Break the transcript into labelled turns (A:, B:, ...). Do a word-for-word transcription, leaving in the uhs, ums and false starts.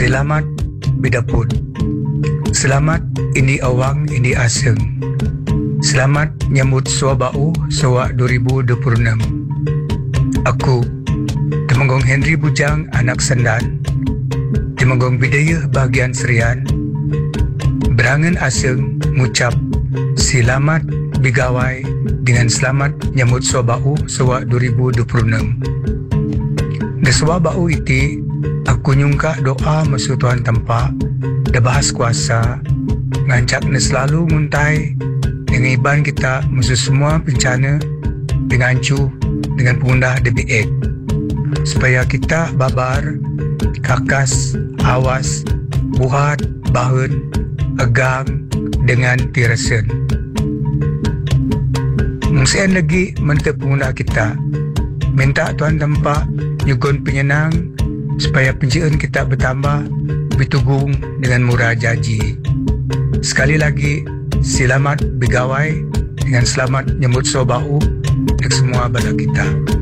A: Selamat bidapun. Selamat ini awang ini aseng. Selamat nyambut sua bau sua dua ribu dua puluh enam. Aku Temenggong Henry Bujang anak Sendan, Temenggong Bidayah bahagian Serian, berangan aseng ngucap selamat bigawai dengan selamat nyambut sua bau sua dua ribu dua puluh enam. Deswa bau iti aku nyungka doa masu Tuhan tempat dah bahas kuasa ngancak ne selalu nguntai dengan iban kita masu semua bencana dengan cu dengan pengundah D B X supaya kita babar kakas awas buhat bahan agang dengan tirasen. Mungsian lagi mentep pengundah kita minta Tuhan tempat nyugun penyenang supaya penjian kita bertambah bertugung dengan murah janji. Sekali lagi selamat bigawai dengan selamat nyambut sobau untuk semua bala kita.